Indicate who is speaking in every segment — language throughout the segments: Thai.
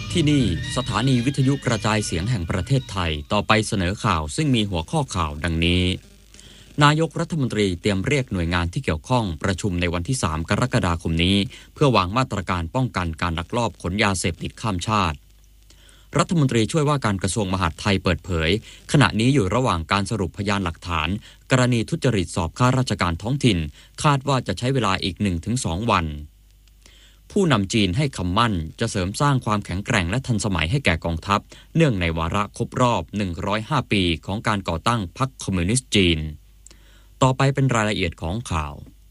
Speaker 1: ที่นี่สถานีวิทยุกระจายเสียงแห่งประเทศไทยต่อไปเสนอข่าวซึ่งมีหัวข้อข่าวดังนี้นายกรัฐมนตรีเตรียมเรียกหน่วยงานที่เกี่ยวข้องประชุมในวันที่3 กรกฎาคมนี้เพื่อวางมาตรการป้องกันการลักลอบขนยาเสพติดข้ามชาติรัฐมนตรีช่วยว่าการกระทรวงมหาดไทยเปิดเผยขณะนี้อยู่ระหว่างการสรุปพยานหลักฐานกรณีทุจริตสอบข้าราชการท้องถิ่นคาดว่าจะใช้เวลาอีก 1-2 วันผู้นำจีนให้คำมั่นจะเสริมสร้างความแข็งแกร่งและทันสมัยให้แก่กองทัพเนื่องในวาระครบรอบ105 ปีของการก่อตั้งพรรคคอมมิวนิสต์จีนต่อไปเป็นรายละเอียดของข่า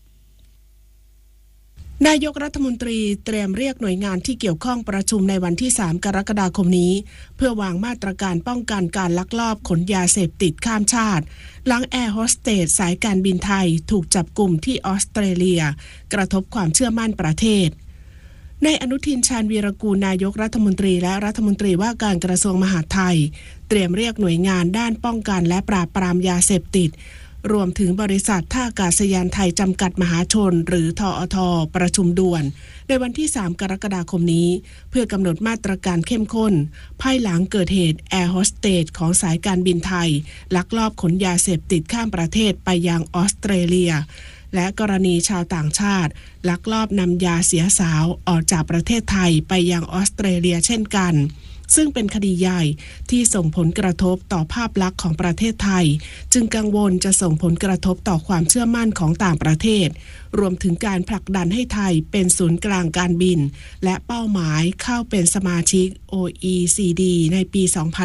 Speaker 1: วน
Speaker 2: ายกรัฐมนตรีเตรียมเรียกหน่วยงานที่เกี่ยวข้องประชุมในวันที่3 กรกฎาคมนี้เพื่อวางมาตรการป้องกันการลักลอบขนยาเสพติดข้ามชาติหลังแอร์โฮสเตสสายการบินไทยถูกจับกุมที่ออสเตรเลียกระทบความเชื่อมั่นประเทศในอนุทินชาญวีรกูลนายกรัฐมนตรีและรัฐมนตรีว่าการกระทรวงมหาดไทยเตรียมเรียกหน่วยงานด้านป้องกันและปราบปรามยาเสพติดรวมถึงบริษัทท่าอากาศยานไทยจำกัดมหาชนหรือทอทประชุมด่วนในวันที่3 กรกฎาคมนี้เพื่อกำหนดมาตรการเข้มข้นภายหลังเกิดเหตุแอร์โฮสเตสของสายการบินไทยลักลอบขนยาเสพติดข้ามประเทศไปยังออสเตรเลียและกรณีชาวต่างชาติลักลอบนำยาเสียสาวออกจากประเทศไทยไปยังออสเตรเลียเช่นกันซึ่งเป็นคดีใหญ่ที่ส่งผลกระทบต่อภาพลักษณ์ของประเทศไทยจึงกังวลจะส่งผลกระทบต่อความเชื่อมั่นของต่างประเทศรวมถึงการผลักดันให้ไทยเป็นศูนย์กลางการบินและเป้าหมายเข้าเป็นสมาชิก OECD ในปี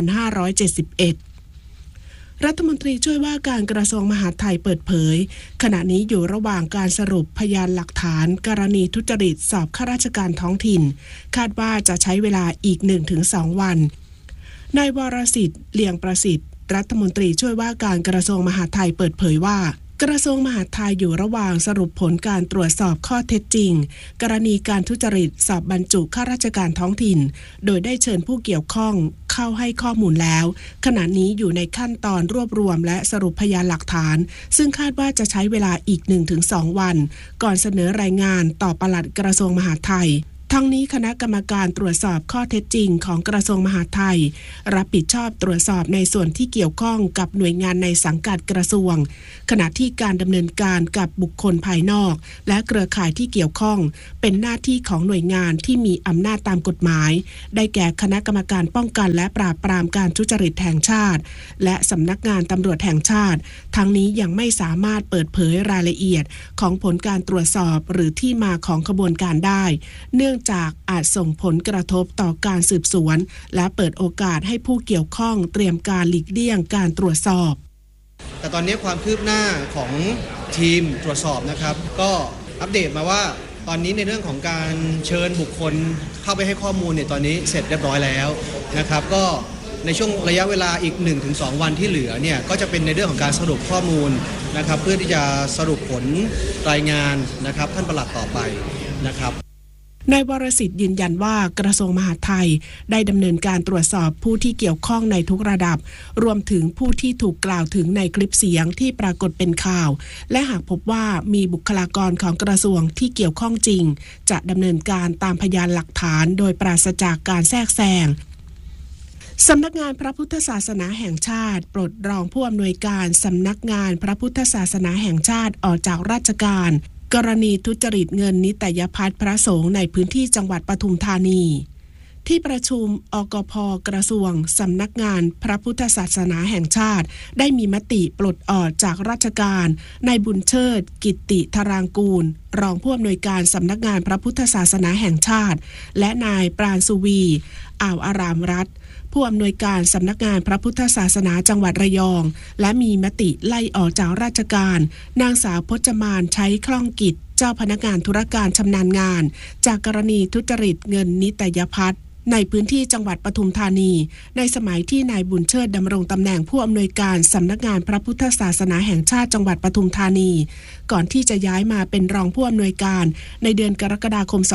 Speaker 2: 2571รัฐมนตรีช่วยว่าการกระทรวงมหาดไทยเปิดเผยขณะนี้อยู่ระหว่างการสรุปพยานหลักฐานกรณีทุจริตสอบข้าราชการท้องถิ่นคาดว่าจะใช้เวลาอีก 1-2 วันนายวรสิทธิ์เลียงประสิทธิ์รัฐมนตรีช่วยว่าการกระทรวงมหาดไทยเปิดเผยว่ากระทรวงมหาดไทยอยู่ระหว่างสรุปผลการตรวจสอบข้อเท็จจริงกรณีการทุจริตสอบบรรจุข้าราชการท้องถิ่นโดยได้เชิญผู้เกี่ยวข้องเข้าให้ข้อมูลแล้วขณะนี้อยู่ในขั้นตอนรวบรวมและสรุปพยานหลักฐานซึ่งคาดว่าจะใช้เวลาอีก 1-2 วันก่อนเสนอรายงานต่อปลัดกระทรวงมหาดไทยทั้งนี้คณะกรรมการตรวจสอบข้อเท็จจริงของกระทรวงมหาดไทยรับผิดชอบตรวจสอบในส่วนที่เกี่ยวข้องกับหน่วยงานในสังกัดกระทรวงขณะที่การดำเนินการกับบุคคลภายนอกและเครือข่ายที่เกี่ยวข้องเป็นหน้าที่ของหน่วยงานที่มีอำนาจตามกฎหมายได้แก่คณะกรรมการป้องกันและปราบปรามการทุจริตแห่งชาติและสำนักงานตำรวจแห่งชาติทั้งนี้ยังไม่สามารถเปิดเผยรายละเอียดของผลการตรวจสอบหรือที่มาของขบวนการได้เนื่องจากอาจส่งผลกระทบต่อการสืบสวนและเปิดโอกาสให้ผู้เกี่ยวข้องเตรียมการหลีกเลี่ยงการตรวจสอบ
Speaker 3: แต่ตอนนี้ความคืบหน้าของทีมตรวจสอบนะครับก็อัปเดตมาว่าตอนนี้ในเรื่องของการเชิญบุคคลเข้าไปให้ข้อมูลเนี่ยตอนนี้เสร็จเรียบร้อยแล้วนะครับก็ในช่วงระยะเวลาอีก 1-2 วันที่เหลือเนี่ยก็จะเป็นในเรื่องของการสรุปข้อมูลนะครับเพื่อที่จะสรุปผลรายงานนะครับท่านปลัดต่อไปนะครับ
Speaker 2: นายวรสิทธิ์ยืนยันว่ากระทรวงมหาดไทยได้ดำเนินการตรวจสอบผู้ที่เกี่ยวข้องในทุกระดับรวมถึงผู้ที่ถูกกล่าวถึงในคลิปเสียงที่ปรากฏเป็นข่าวและหากพบว่ามีบุคลากรของกระทรวงที่เกี่ยวข้องจริงจะดำเนินการตามพยานหลักฐานโดยปราศจากการแทรกแซงสำนักงานพระพุทธศาสนาแห่งชาติปลดรองผู้อำนวยการสำนักงานพระพุทธศาสนาแห่งชาติออกจากราชการกรณีทุจริตเงินนิตยพัฒน์พระสงฆ์ในพื้นที่จังหวัดปทุมธานีที่ประชุมอกพ.กระทรวงสำนักงานพระพุทธศาสนาแห่งชาติได้มีมติปลดออกจากราชการนายบุญเชิดกิตติธารางกูลรองผู้อำนวยการสำนักงานพระพุทธศาสนาแห่งชาติและนายปราณสุวีอ่าวอารามรัฐผู้อำนวยการสำนักงานพระพุทธศาสนาจังหวัดระยองและมีมติไล่ออกจากราชการนางสาวพจมานใช้คล่องกิจเจ้าพนักงานธุรการชำนาญงานจากกรณีทุจริตเงินนิตยพัฒน์ในพื้นที่จังหวัดปทุมธานีในสมัยที่นายบุญเชิดดำรงตำแหน่งผู้อำนวยการสำนักงานพระพุทธศาสนาแห่งชาติจังหวัดปทุมธานีก่อนที่จะย้ายมาเป็นรองผู้อำนวยการในเดือนกรกฎาคม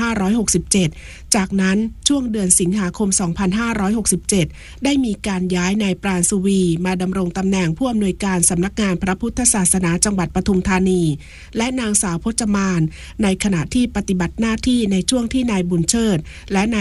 Speaker 2: 2567 จากนั้นช่วงเดือนสิงหาคม 2567 ได้มีการย้ายนายปราณสุวีมาดำรงตำแหน่งผู้อำนวยการสำนักงานพระพุทธศาสนาจังหวัดปทุมธานีและนางสาวพจมานในขณะที่ปฏิบัติหน้าที่ในช่วงที่นายบุญเชิดและนายปราณ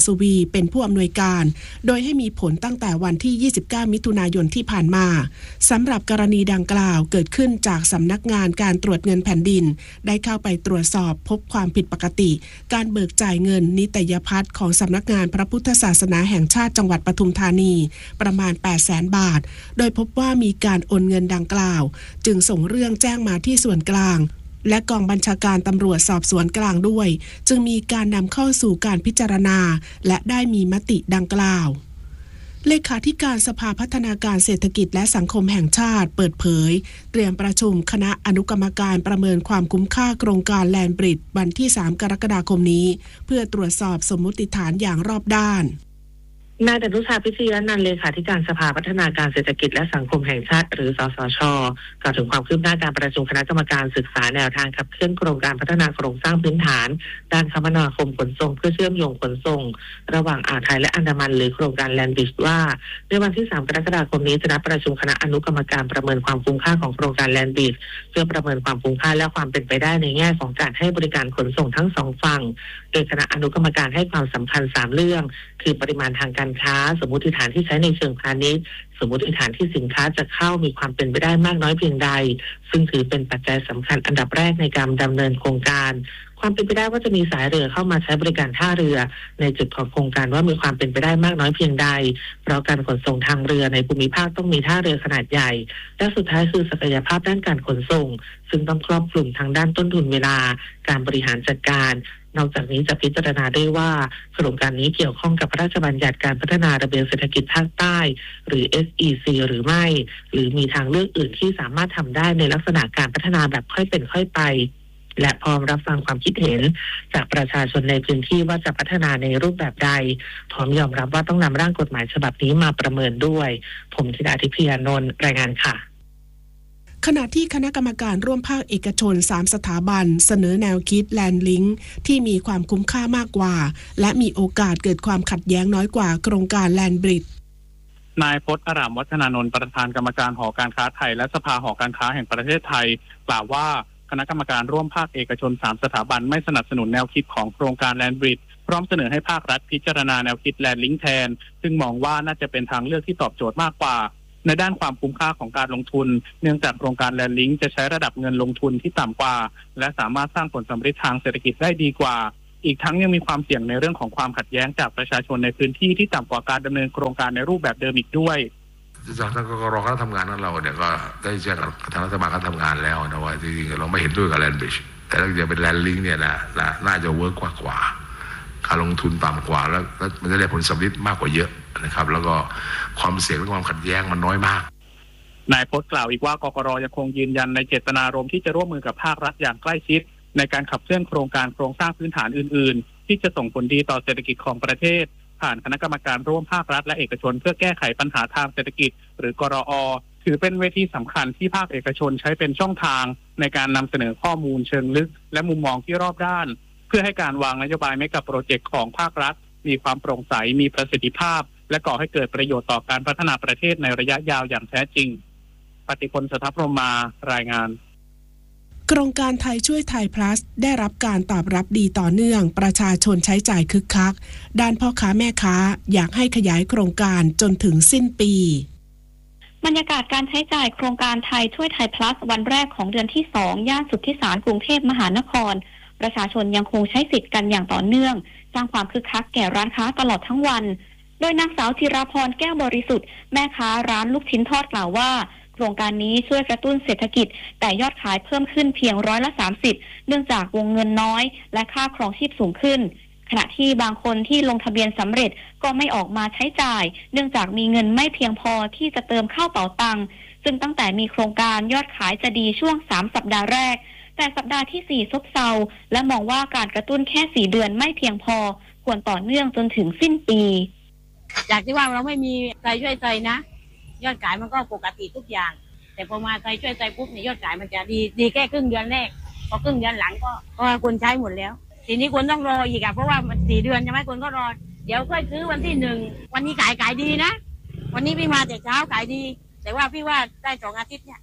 Speaker 2: สุวีเป็นผู้อำนวยการโดยให้มีผลตั้งแต่วันที่29มิถุนายนที่ผ่านมาสำหรับกรณีดังกล่าวเกิดขึ้นจากสำนักงานการตรวจเงินแผ่นดินได้เข้าไปตรวจสอบพบความผิดปกติการเบิกจ่ายเงินนิตยพัฒน์ของสำนักงานพระพุทธศาสนาแห่งชาติจังหวัดปทุมธานีประมาณ 800,000 บาทโดยพบว่ามีการโอนเงินดังกล่าวจึงส่งเรื่องแจ้งมาที่ส่วนกลางและกองบัญชาการตำรวจสอบสวนกลางด้วยจึงมีการนำเข้าสู่การพิจารณาและได้มีมติดังกล่าวเลขาธิการสภาพัฒนาการเศรษฐกิจและสังคมแห่งชาติเปิดเผยเตรียมประชุมคณะอนุกรรมการประเมินความคุ้มค่าโครงการแลนด์บริดจ์วันที่3กรกฎาคมนี้เพื่อตรวจสอบสมมุติฐานอย่างรอบด้าน
Speaker 4: นายดนุชา พิชยนันท์เลขาธิการสภาพัฒนาการเศรษฐกิจและสังคมแห่งชาติหรือสสช.กล่าวถึงความคืบหน้าการประชุมคณะกรรมการศึกษาแนวทางขับเคลื่อนโครงการพัฒนาโครงสร้างพื้นฐานด้านคมนาคมขนส่งเพื่อเชื่อมโยงขนส่งระหว่างอ่าวไทยและอันดามันหรือโครงการแลนด์บริดจ์ว่าในวันที่3กรกฎาคมนี้จะนัดประชุมคณะอนุกรรมการประเมินความคุ้มค่าของโครงการแลนด์บริดจ์เพื่อประเมินความคุ้มค่าและความเป็นไปได้ในแง่ของการให้บริการขนส่งทั้งสองฝั่งโดยคณะอนุกรรมการให้ความสำคัญ3เรื่องคือปริมาณทางการค้าสมมุติฐานที่ใช้ในเชิงพาณิชย์สมมุติฐานที่สินค้าจะเข้ามีความเป็นไปได้มากน้อยเพียงใดซึ่งถือเป็นปัจจัยสำคัญอันดับแรกในการดำเนินโครงการความเป็นไปได้ว่าจะมีสายเรือเข้ามาใช้บริการท่าเรือในจุดของโครงการว่ามีความเป็นไปได้มากน้อยเพียงใดเพราะการขนส่งทางเรือในภูมิภาคต้องมีท่าเรือขนาดใหญ่และสุดท้ายคือศักยภาพด้านการขนส่งซึ่งต้องครอบคลุมทางด้านต้นทุนเวลาการบริหารจัดการนอกจากนี้จะพิจารณาได้ว่าโครงการนี้เกี่ยวข้องกับพระราชบัญญัติการพัฒนาระเบียงเศรษฐกิจภาคใต้หรือ SEC หรือไม่หรือมีทางเลือกอื่นที่สามารถทำได้ในลักษณะการพัฒนาแบบค่อยเป็นค่อยไปและพร้อมรับฟังความคิดเห็นจากประชาชนในพื้นที่ว่าจะพัฒนาในรูปแบบใดพร้อมยอมรับว่าต้องนำร่างกฎหมายฉบับนี้มาประเมินด้วยผมธิดาทิพยานนท์รายงานค่ะ
Speaker 2: ขณะที่คณะกรรมการร่วมภาคเอกชน3สถาบันเสนอแนวคิดแลนด์ลิงก์ที่มีความคุ้มค่ามากกว่าและมีโอกาสเกิดความขัดแย้งน้อยกว่าโครงการแลนด์บริดจ์
Speaker 5: นายพจน์อรามวัฒนานนท์ประธานกรรมการหอการค้าไทยและสภาหอการค้าแห่งประเทศไทยกล่าวว่าคณะกรรมการร่วมภาคเอกชน3สถาบันไม่สนับสนุนแนวคิดของโครงการแลนด์บริดจ์พร้อมเสนอให้ภาครัฐพิจารณาแนวคิดแลนด์ลิงก์แทนซึ่งมองว่าน่าจะเป็นทางเลือกที่ตอบโจทย์มากกว่าในด้านความคุ้มค่าของการลงทุนเนื่องจากโครงการแลนด์ลิงก์จะใช้ระดับเงินลงทุนที่ต่ำกว่าและสามารถสร้างผลสำเร็จทางเศรษฐกิจได้ดีกว่าอีกทั้งยังมีความเสี่ยงในเรื่องของความขัดแย้งจากประชาชนในพื้นที่ที่ต่ำกว่าการดำเนินโครงการในรูปแบบเดิมอีกด้วย
Speaker 6: จากทางกกร.คณะทำงานนั้นเราเนี่ยก็ได้แจ้งกับทางรัฐบาลคณะทำงานแล้วนะว่าจริงๆเราไม่เห็นด้วยกับแลนด์บริดจ์แต่ถ้าจะเป็นแลนด์ลิงก์เนี่ยนะน่าจะเวิร์กกว่าการลงทุนต่ำกว่าแล้วมันจะได้ผลสำเร็จมากกว่าเยอะนะครับแล้วก็ความเสี่ยงและความขัดแย้งมันน้อยมาก
Speaker 5: นายพจน์กล่าวอีกว่ากกร.ยังคงยืนยันในเจตนารมณ์ที่จะร่วมมือกับภาครัฐอย่างใกล้ชิดในการขับเคลื่อนโครงการโครงสร้างพื้นฐานอื่นๆที่จะส่งผลดีต่อเศรษฐกิจของประเทศผ่านคณะกรรมการร่วมภาครัฐและเอกชนเพื่อแก้ไขปัญหาทางเศรษฐกิจหรือกรอ.ถือเป็นเวทีสำคัญที่ภาคเอกชนใช้เป็นช่องทางในการนำเสนอข้อมูลเชิงลึกและมุมมองที่รอบด้านเพื่อให้การวางนโยบายเมกะโปรเจกต์ของภาครัฐมีความโปร่งใสมีประสิทธิภาพและก่อให้เกิดประโยชน์ต่อการพัฒนาประเทศในระยะยาวอย่างแท้จริงปฏิพล สทัพพรหมมารายงาน
Speaker 2: โครงการไทยช่วยไทย plus ได้รับการตอบรับดีต่อเนื่องประชาชนใช้จ่ายคึกคักด้านพ่อค้าแม่ค้าอยากให้ขยายโครงการจนถึงสิ้นปี
Speaker 7: บรรยากาศการใช้จ่ายโครงการไทยช่วยไทย plus วันแรกของเดือนที่2ย่านสุทธิสารกรุงเทพมหานครประชาชนยังคงใช้สิทธิ์กันอย่างต่อเนื่องสร้างความคึกคักแก่ร้านค้าตลอดทั้งวันโดยนางสาวธีราพรแก้วบริสุทธิ์แม่ค้าร้านลูกชิ้นทอดกล่าวว่าโครงการนี้ช่วยกระตุ้นเศรษฐกิจแต่ยอดขายเพิ่มขึ้นเพียง30%เนื่องจากวงเงินน้อยและค่าครองชีพสูงขึ้นขณะที่บางคนที่ลงทะเบียนสำเร็จก็ไม่ออกมาใช้จ่ายเนื่องจากมีเงินไม่เพียงพอที่จะเติมเข้าเป๋าตังค์ซึ่งตั้งแต่มีโครงการยอดขายจะดีช่วง3สัปดาห์แรกแต่สัปดาห์ที่4ซบเซาและมองว่าการกระตุ้นแค่4เดือนไม่เพียงพอควรต่อเนื่องจนถึงสิ้นปี
Speaker 8: จากที่ว่าเราไม่มีใครช่วยใจนะยอดขายมันก็ปกติทุกอย่างแต่พอมาใครช่วยใจปุ๊บเนี่ยยอดขายมันจะดีแค่ครึ่งเดือนแรกพอครึ่งเดือนหลังก็คนใช้หมดแล้วทีนี้คนต้องรออีกเพราะว่ามัน4เดือนใช่ไหมคนก็รอเดี๋ยวค่อยซื้อวันที่1วันนี้ขายดีนะวันนี้พี่มาแต่เช้าขายดีแต่ว่าพี่ว่าได้2อาทิตย์เนี่ย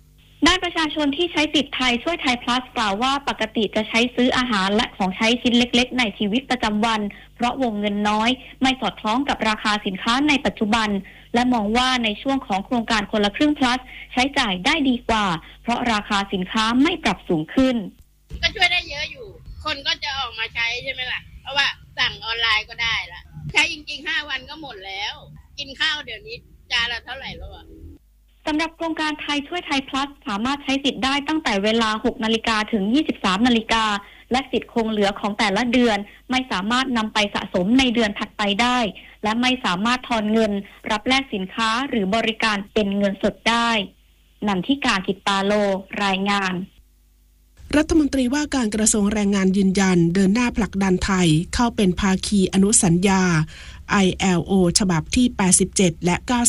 Speaker 7: ด้านประชาชนที่ใช้สิทธิ์ไทยช่วยไทย plus กล่าวว่าปกติจะใช้ซื้ออาหารและของใช้ชิ้นเล็กๆในชีวิตประจำวันเพราะวงเงินน้อยไม่สอดคล้องกับราคาสินค้าในปัจจุบันและมองว่าในช่วงของโครงการคนละครึ่ง plus ใช้จ่ายได้ดีกว่าเพราะราคาสินค้าไม่ปรับสูงขึ้น
Speaker 9: ก็ช่วยได้เยอะอยู่คนก็จะออกมาใช้ใช่ไหมล่ะเพราะว่าสั่งออนไลน์ก็ได้ละใช้จริงๆ5 วันก็หมดแล้วกินข้าวเดี๋ยวนี้จานละเท่าไหร่แล้วอ่ะ
Speaker 7: สำหรับโครงการไทยช่วยไทย plus สามารถใช้สิทธิ์ได้ตั้งแต่เวลา 6 นาฬิกาถึง 23 นาฬิกาและสิทธิ์คงเหลือของแต่ละเดือนไม่สามารถนำไปสะสมในเดือนถัดไปได้และไม่สามารถทอนเงินรับแลกสินค้าหรือบริการเป็นเงินสดได้นันทิกา กิตตาโลรายงาน
Speaker 2: รัฐมนตรีว่าการกระทรวงแรงงานยืนยันเดินหน้าผลักดันไทยเข้าเป็นภาคีอนุสัญญา ILO ฉบับที่ 87 และ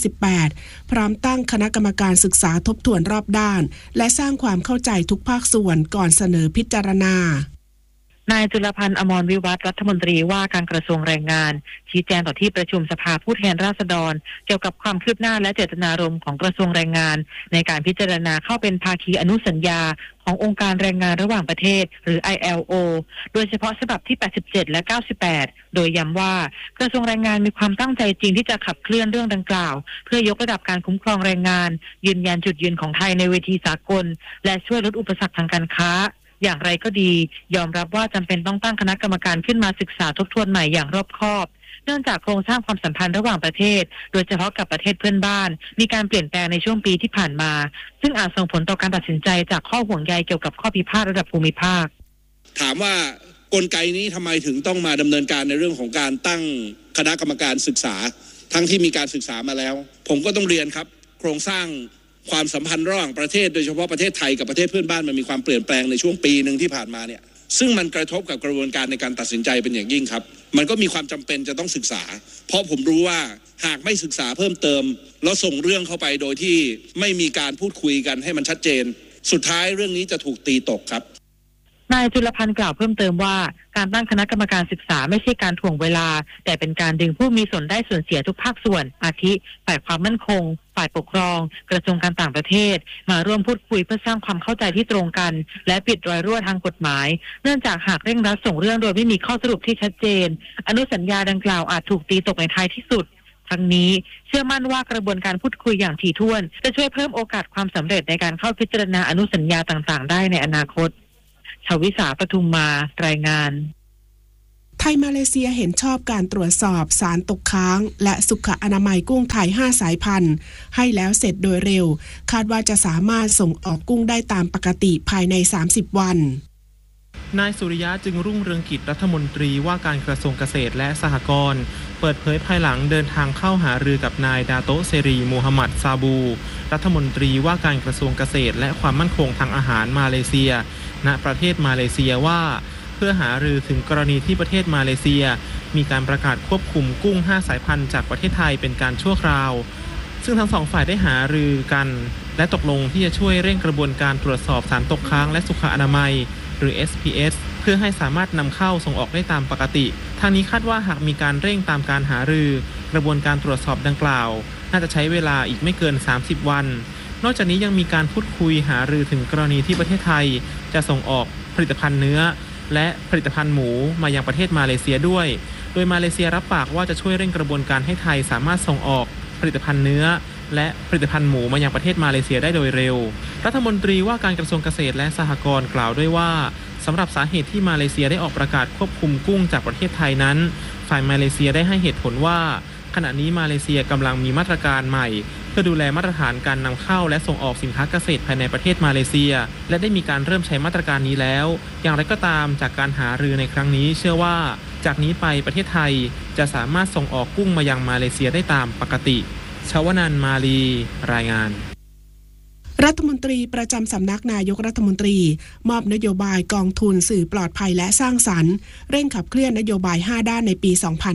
Speaker 2: 98 พร้อมตั้งคณะกรรมการศึกษาทบทวนรอบด้านและสร้างความเข้าใจทุกภาคส่วนก่อนเสนอพิจารณาน
Speaker 10: ายจุลพันธ์ อมรวิวัฒน์รัฐมนตรีว่าการกระทรวงแรงงานชี้แจงต่อที่ประชุมสภาผู้แทนราษฎรเกี่ยวกับความคืบหน้าและเจตนารมณ์ของกระทรวงแรงงานในการพิจารณาเข้าเป็นภาคีอนุสัญญาขององค์การแรงงานระหว่างประเทศหรือ ILO โดยเฉพาะฉบับที่ 87 และ 98 โดยย้ำว่ากระทรวงแรงงานมีความตั้งใจจริงที่จะขับเคลื่อนเรื่องดังกล่าวเพื่อยกระดับการคุ้มครองแรงงานยืนยันจุดยืนของไทยในเวทีสากลและช่วยลดอุปสรรคทางการค้าอย่างไรก็ดียอมรับว่าจำเป็นต้องตั้งคณะกรรมการขึ้นมาศึกษาทบทวนใหม่อย่างรอบคอบเนื่องจากโครงสร้างความสัมพันธ์ระหว่างประเทศโดยเฉพาะกับประเทศเพื่อนบ้านมีการเปลี่ยนแปลงในช่วงปีที่ผ่านมาซึ่งอาจส่งผลต่อการตัดสินใจจากข้อห่วงใยเกี่ยวกับข้อพิพาทระดับภูมิภาค
Speaker 11: ถามว่ากลไกนี้ทำไมถึงต้องมาดำเนินการในเรื่องของการตั้งคณะกรรมการศึกษาทั้งที่มีการศึกษามาแล้วผมก็ต้องเรียนครับโครงสร้างความสัมพันธ์ระหว่างประเทศโดยเฉพาะประเทศไทยกับประเทศเพื่อนบ้านมันมีความเปลี่ยนแปลงในช่วงปีนึงที่ผ่านมาเนี่ยซึ่งมันกระทบกับกระบวนการในการตัดสินใจเป็นอย่างยิ่งครับมันก็มีความจำเป็นจะต้องศึกษาเพราะผมรู้ว่าหากไม่ศึกษาเพิ่มเติมแล้วส่งเรื่องเข้าไปโดยที่ไม่มีการพูดคุยกันให้มันชัดเจนสุดท้ายเรื่องนี้จะถูกตีตกครับ
Speaker 10: นายจุลพันธ์กล่าวเพิ่มเติมว่าการตั้งคณะกรรมการศึกษาไม่ใช่การถ่วงเวลาแต่เป็นการดึงผู้มีส่วนได้ส่วนเสียทุกภาคส่วนอาทิฝ่ายความมั่นคงฝ่ายปกครองกระทรวงการต่างประเทศมาร่วมพูดคุยเพื่อสร้างความเข้าใจที่ตรงกันและปิดรอยรั่วทางกฎหมายเนื่องจากหากเร่งรัดส่งเรื่องโดยไม่มีข้อสรุปที่ชัดเจนอนุสัญญาดังกล่าวอาจถูกตีตกในท้ายที่สุดทั้งนี้เชื่อมั่นว่ากระบวนการพูดคุยอย่างถี่ถ้วนจะช่วยเพิ่มโอกาสความสำเร็จในการเข้าพิจารณาอนุสัญญาต่างๆได้ในอนาคตชวิสา ปทุมมารายงาน
Speaker 2: ไทยมาเลเซียเห็นชอบการตรวจสอบสารตกค้างและสุขอนามัยกุ้งไทย5สายพันธุ์ให้แล้วเสร็จโดยเร็วคาดว่าจะสามารถส่งออกกุ้งได้ตามปกติภายใน30วัน
Speaker 12: นายสุริยะจึงรุ่งเรืองกิจรัฐมนตรีว่าการกระทรวงเกษตรและสหกรณ์เปิดเผยภายหลังเดินทางเข้าหารือกับนายดาโตเซรีมูฮัมหมัดซาบูรัฐมนตรีว่าการกระทรวงเกษตรและความมั่นคงทางอาหารมาเลเซียณประเทศมาเลเซียว่าเพื่อหารือถึงกรณีที่ประเทศมาเลเซียมีการประกาศควบคุมกุ้ง5สายพันธุ์จากประเทศไทยเป็นการชั่วคราวซึ่งทั้งสองฝ่ายได้หารือกันและตกลงที่จะช่วยเร่งกระบวนการตรวจสอบสารตกค้างและสุขอนามัยหรือ SPS เพื่อให้สามารถนำเข้าส่งออกได้ตามปกติทางนี้คาดว่าหากมีการเร่งตามการหารือกระบวนการตรวจสอบดังกล่าวน่าจะใช้เวลาอีกไม่เกิน30วันนอกจากนี้ยังมีการพูดคุยหารือถึงกรณีที่ประเทศไทยจะส่งออกผลิตภัณฑ์เนื้อและผลิตภัณฑ์หมูมายังประเทศมาเลเซียด้วยโดยมาเลเซียรับปากว่าจะช่วยเร่งกระบวนการให้ไทยสามารถส่งออกผลิตภัณฑ์เนื้อและผลิตภัณฑ์หมูมายังประเทศมาเลเซียได้โดยเร็วรัฐมนตรีว่าการกระทรวงเกษตรและสหกรณ์กล่าวด้วยว่าสำหรับสาเหตุที่มาเลเซียได้ออกประกาศควบคุมกุ้งจากประเทศไทยนั้นฝ่ายมาเลเซียได้ให้เหตุผลว่าขณะนี้มาเลเซียกำลังมีมาตรการใหม่เพื่อดูแลมาตรฐานการนำเข้าและส่งออกสินค้าเกษตรภายในประเทศมาเลเซียและได้มีการเริ่มใช้มาตรการนี้แล้วอย่างไรก็ตามจากการหารือในครั้งนี้เชื่อว่าจากนี้ไปประเทศไทยจะสามารถส่งออกกุ้งมายังมาเลเซียได้ตามปกติชวนันท์ มาลีรายงาน
Speaker 2: รัฐมนตรีประจำสำนักนายกรัฐมนตรีมอบนโยบายกองทุนสื่อปลอดภัยและสร้างสรรค์เร่งขับเคลื่อนนโยบาย5ด้านในปี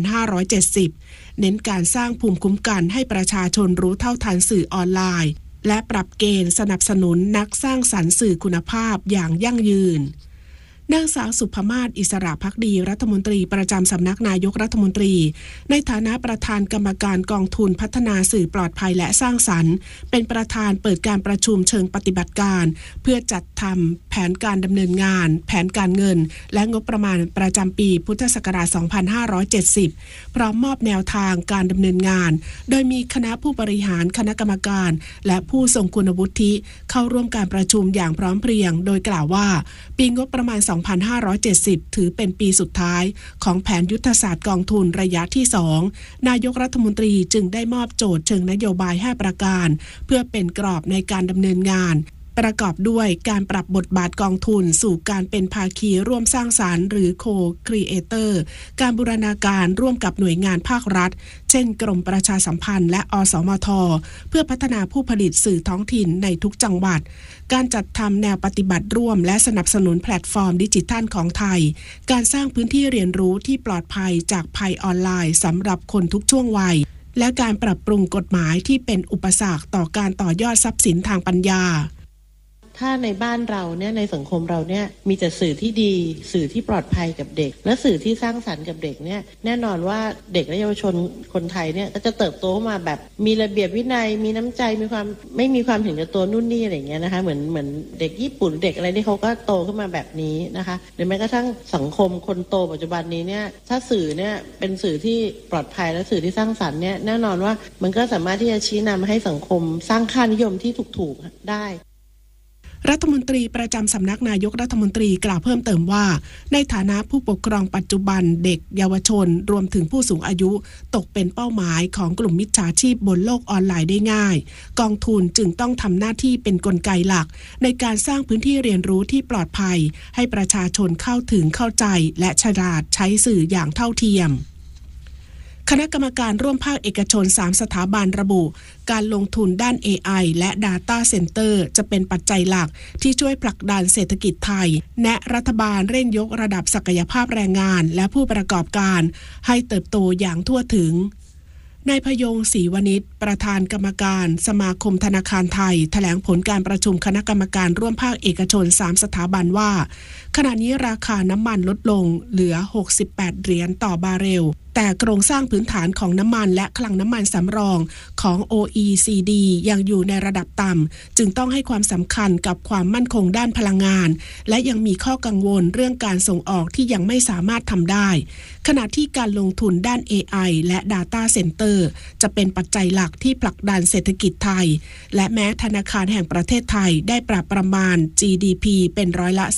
Speaker 2: 2570 เน้นการสร้างภูมิคุ้มกันให้ประชาชนรู้เท่าทันสื่อออนไลน์และปรับเกณฑ์สนับสนุนนักสร้างสรรค์สื่อคุณภาพอย่างยั่งยืนนางสาวสุภมาศอิสระภักดีรัฐมนตรีประจำสำนักนายกรัฐมนตรีในฐานะประธานกรรมการกองทุนพัฒนาสื่อปลอดภัยและสร้างสรรค์เป็นประธานเปิดการประชุมเชิงปฏิบัติการเพื่อจัดทำแผนการดำเนินงานแผนการเงินและงบประมาณประจำปีพุทธศักราช 2570 พร้อมมอบแนวทางการดำเนินงานโดยมีคณะผู้บริหารคณะกรรมการและผู้ทรงคุณวุฒิเข้าร่วมการประชุมอย่างพร้อมเพรียงโดยกล่าวว่าปีงบประมาณ 2570 ถือเป็นปีสุดท้ายของแผนยุทธศาสตร์กองทุนระยะที่ 2 นายกรัฐมนตรีจึงได้มอบโจทย์เชิงนโยบาย 5 ประการเพื่อเป็นกรอบในการดำเนินงานประกอบด้วยการปรับบทบาทกองทุนสู่การเป็นภาคีร่วมสร้างสรรค์หรือ Co-Creator การบูรณาการร่วมกับหน่วยงานภาครัฐเช่นกรมประชาสัมพันธ์และอสมทเพื่อพัฒนาผู้ผลิตสื่อท้องถิ่นในทุกจังหวัดการจัดทำแนวปฏิบัติร่วมและสนับสนุนแพลตฟอร์มดิจิทัลของไทยการสร้างพื้นที่เรียนรู้ที่ปลอดภัยจากภัยออนไลน์สำหรับคนทุกช่วงวัยและการปรับปรุงกฎหมายที่เป็นอุปสรรคต่อการต่อยอดทรัพย์สินทางปัญญา
Speaker 13: ถ้าในบ้านเราเนี่ยในสังคมเราเนี่ยมีแต่สื่อที่ดีสื่อที่ปลอดภัยกับเด็กและสื่อที่สร้างสรรค์กับเด็กเนี่ยแน่นอนว่าเด็กและเยาวชนคนไทยเนี่ยก็จะเติบโตมาแบบมีระเบียบวินัยมีน้ำใจมีความไม่มีความเห็นแก่ตัวนู่นนี่อะไรอย่างเงี้ยนะคะเหมือนเด็กญี่ปุ่นเด็กอะไรที่เขาก็โตขึ้นมาแบบนี้นะคะหรือแม้กระทั่งสังคมคนโตปัจจุบันนี้เนี่ยถ้าสื่อเนี่ยเป็นสื่อที่ปลอดภัยและสื่อที่สร้างสรรค์เนี่ยแน่นอนว่ามันก็สามารถที่จะชี้นำให้สังคมสร้างค่านิยมที่ถูกๆได้
Speaker 2: รัฐมนตรีประจำสำนักนายกรัฐมนตรีกล่าวเพิ่มเติมว่าในฐานะผู้ปกครองปัจจุบันเด็กเยาวชนรวมถึงผู้สูงอายุตกเป็นเป้าหมายของกลุ่มมิจฉาชีพบนโลกออนไลน์ได้ง่ายกองทุนจึงต้องทำหน้าที่เป็นกลไกหลักในการสร้างพื้นที่เรียนรู้ที่ปลอดภัยให้ประชาชนเข้าถึงเข้าใจและฉลาดใช้สื่ออย่างเท่าเทียมคณะกรรมการร่วมภาคเอกชน3สถาบันระบุการลงทุนด้าน AI และ Data Center จะเป็นปัจจัยหลักที่ช่วยผลักดันเศรษฐกิจไทยแนะรัฐบาลเร่งยกระดับศักยภาพแรงงานและผู้ประกอบการให้เติบโตอย่างทั่วถึงนายพยงศรีวณิชประธานกรรมการสมาคมธนาคารไทยแถลงผลการประชุมคณะกรรมการร่วมภาคเอกชน3สถาบันว่าขณะนี้ราคาน้ำมันลดลงเหลือ68เหรียญต่อบาร์เรลแต่โครงสร้างพื้นฐานของน้ำมันและคลังน้ำมันสำรองของ OECD ยังอยู่ในระดับต่ำจึงต้องให้ความสำคัญกับความมั่นคงด้านพลังงานและยังมีข้อกังวลเรื่องการส่งออกที่ยังไม่สามารถทำได้ขณะที่การลงทุนด้าน AI และ Data Center จะเป็นปัจจัยหลักที่ผลักดันเศรษฐกิจไทยและแม้ธนาคารแห่งประเทศไทยได้ปรับประมาณ GDP เป็นร้อยละ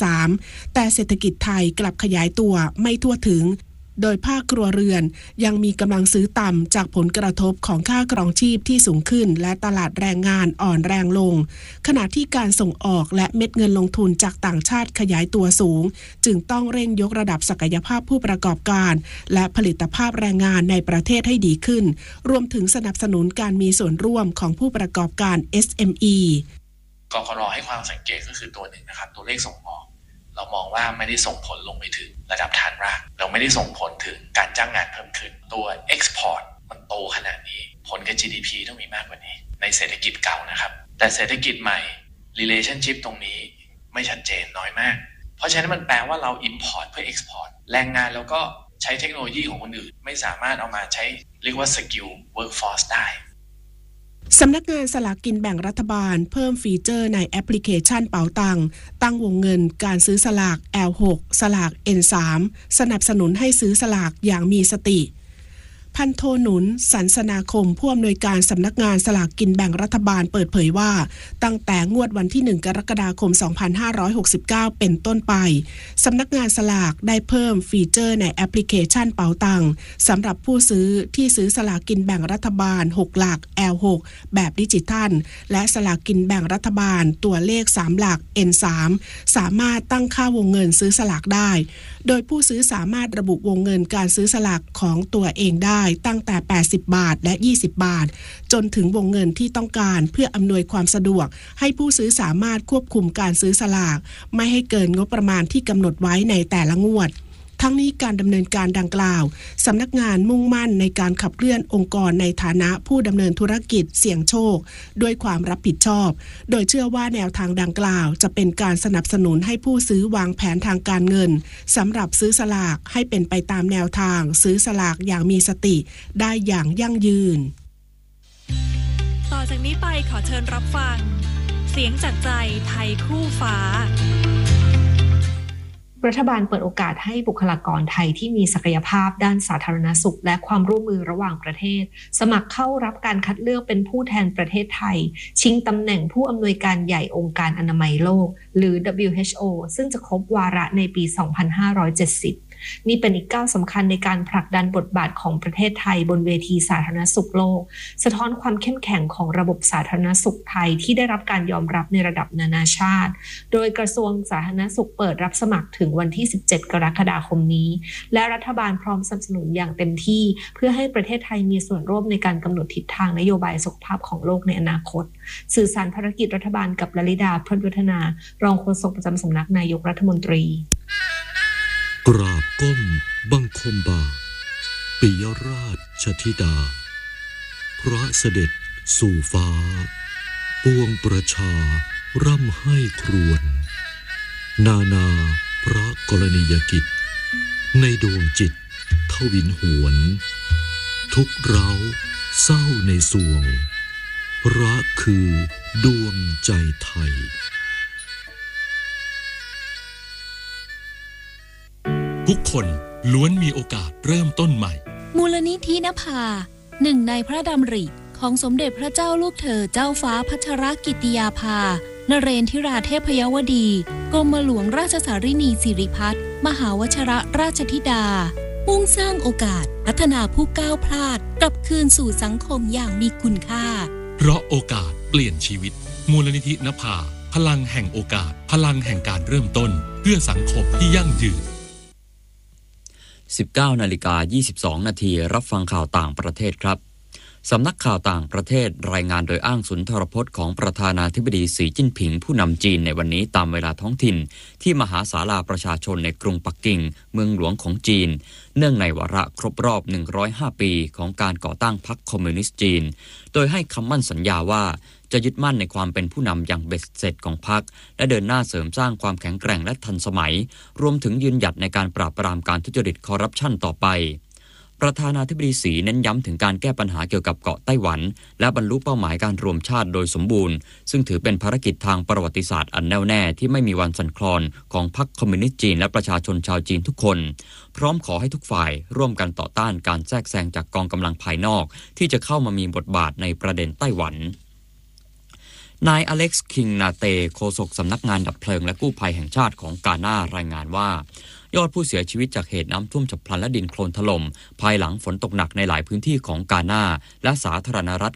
Speaker 2: 2.3 แต่เศรษฐกิจไทยกลับขยายตัวไม่ทั่วถึงโดยภาคครัวเรือนยังมีกำลังซื้อต่ำจากผลกระทบของค่าครองชีพที่สูงขึ้นและตลาดแรงงานอ่อนแรงลงขณะที่การส่งออกและเม็ดเงินลงทุนจากต่างชาติขยายตัวสูงจึงต้องเร่งยกระดับศักยภาพผู้ประกอบการและผลิตภาพแรงงานในประเทศให้ดีขึ้นรวมถึงสนับสนุนการมีส่วนร่วมของผู้ประกอบการ SME
Speaker 14: กกร.ให้ความสังเกตก็คือตัวหนึ่งนะครับตัวเลขส่งออกเรามองว่าไม่ได้ส่งผลลงไปถึงระดับฐานรากเราไม่ได้ส่งผลถึงการจ้างงานเพิ่มขึ้นตัว Export มันโตขนาดนี้ผลกับ GDP ต้องมีมากกว่านี้ในเศรษฐกิจเก่านะครับแต่เศรษฐกิจใหม่ relationship ตรงนี้ไม่ชัดเจนน้อยมากเพราะฉะนั้นมันแปลว่าเรา import เพื่อ export แรงงานแล้วก็ใช้เทคโนโลยีของคนอื่นไม่สามารถเอามาใช้เรียกว่า skill workforce ได้
Speaker 2: สำนักงานสลากกินแบ่งรัฐบาลเพิ่มฟีเจอร์ในแอปพลิเคชันเป๋าตังตั้งวงเงินการซื้อสลาก L6 สลาก N3 สนับสนุนให้ซื้อสลากอย่างมีสติพันโทหนุนสันสนาคมผู้อำนวยการสำนักงานสลากกินแบ่งรัฐบาลเปิดเผยว่าตั้งแต่งวดวันที่1กรกฎาคม2569เป็นต้นไปสำนักงานสลากได้เพิ่มฟีเจอร์ในแอปพลิเคชันเป๋าตังสำหรับผู้ซื้อที่ซื้อสลากกินแบ่งรัฐบาล6หลัก L6 แบบดิจิทัลและสลากกินแบ่งรัฐบาลตัวเลข3หลัก N3 สามารถตั้งค่าวงเงินซื้อสลากได้โดยผู้ซื้อสามารถระบุวงเงินการซื้อสลากของตัวเองได้ตั้งแต่80บาทและ20บาทจนถึงวงเงินที่ต้องการเพื่ออำนวยความสะดวกให้ผู้ซื้อสามารถควบคุมการซื้อสลากไม่ให้เกินงบประมาณที่กำหนดไว้ในแต่ละงวดทั้งนี้การดำเนินการดังกล่าวสำนักงานมุ่งมั่นในการขับเคลื่อนองค์กรในฐานะผู้ดำเนินธุรกิจเสี่ยงโชคด้วยความรับผิดชอบโดยเชื่อว่าแนวทางดังกล่าวจะเป็นการสนับสนุนให้ผู้ซื้อวางแผนทางการเงินสำหรับซื้อสลากให้เป็นไปตามแนวทางซื้อสลากอย่างมีสติได้อย่างยั่งยืน
Speaker 15: ต่อจากนี้ไปขอเชิญรับฟังเสียงจากใจไทยคู่ฟ้า
Speaker 16: รัฐบาลเปิดโอกาสให้บุคลากรไทยที่มีศักยภาพด้านสาธารณสุขและความร่วมมือระหว่างประเทศสมัครเข้ารับการคัดเลือกเป็นผู้แทนประเทศไทยชิงตำแหน่งผู้อำนวยการใหญ่องค์การอนามัยโลกหรือ WHO ซึ่งจะครบวาระในปี 2570นี่เป็นอีกก้าวสำคัญในการผลักดันบทบาทของประเทศไทยบนเวทีสาธารณสุขโลกสะท้อนความเข้มแข็งของระบบสาธารณสุขไทยที่ได้รับการยอมรับในระดับนานาชาติโดยกระทรวงสาธารณสุขเปิดรับสมัครถึงวันที่17กรกฎาคมนี้และรัฐบาลพร้อมสนับสนุนอย่างเต็มที่เพื่อให้ประเทศไทยมีส่วนร่วมในการกำหนดทิศทางนโยบายสุขภาพของโลกในอนาคตสื่อสารภารกิจรัฐบาลกับลลิดาพรหมวัฒนารองโฆษกประจำสำนักนายกรัฐมนตรี
Speaker 17: กราบก้มบังคมบาทปิยราชธิดาพระเสด็จสู่ฟ้าปวงประชาร่ำให้ครวญนานาพระกรณียกิจในดวงจิตทวินหวนทุกเร้าเศร้าในสวงรักคือดวงใจไทย
Speaker 18: ทุกคนล้วนมีโอกาสเริ่มต้นใหม่
Speaker 15: มูลนิธินภาหนึ่งในพระดำริของสมเด็จพระเจ้าลูกเธอเจ้าฟ้าพัชรกิติยาภานเรนทิราเทพยวดีกรมหลวงราชสารินีสิริพัฒน์มหาวชิรราชธิดามุ่งสร้างโอกาสพัฒนาผู้ก้าวพลาดกลับคืนสู่สังคมอย่างมีคุณค่า
Speaker 18: เพราะโอกาสเปลี่ยนชีวิตมูลนิธินภาพลังแห่งโอกาสพลังแห่งการเริ่มต้นเพื่อสังคมที่ยั่งยืน
Speaker 1: 19:22 นาทีรับฟังข่าวต่างประเทศครับสำนักข่าวต่างประเทศรายงานโดยอ้างสุนทรพจน์ของประธานาธิบดีสีจิ้นผิงผู้นำจีนในวันนี้ตามเวลาท้องถิ่นที่มหาศาลาประชาชนในกรุงปักกิ่งเมืองหลวงของจีนเนื่องในวาระครบรอบ105ปีของการก่อตั้งพรรคคอมมิวนิสต์จีนโดยให้คำมั่นสัญญาว่าจะยึดมั่นในความเป็นผู้นำอย่างเบ็ดเสร็จของพรรคและเดินหน้าเสริมสร้างความแข็งแกร่งและทันสมัยรวมถึงยืนหยัดในการปราบปรามการทุจริตคอร์รัปชันต่อไปประธานาธิบดีสีเน้นย้ำถึงการแก้ปัญหาเกี่ยวกับเกาะไต้หวันและบรรลุเป้าหมายการรวมชาติโดยสมบูรณ์ซึ่งถือเป็นภารกิจทางประวัติศาสตร์อันแน่วแน่ที่ไม่มีวันสั่นคลอนของพรรคคอมมิวนิสต์จีนและประชาชนชาวจีนทุกคนพร้อมขอให้ทุกฝ่ายร่วมกันต่อต้านการแทรกแซงจากกองกำลังภายนอกที่จะเข้ามามีบทบาทในประเด็นไต้หวันนายอเล็กซ์คิงนาเตโฆษกสำนักงานดับเพลิงและกู้ภัยแห่งชาติของกาน่ารายงานว่ายอดผู้เสียชีวิตจากเหตุน้ำท่วมฉับพลันและดินโคลนถล่มภายหลังฝนตกหนักในหลายพื้นที่ของกาน่าและสาธารณรัฐ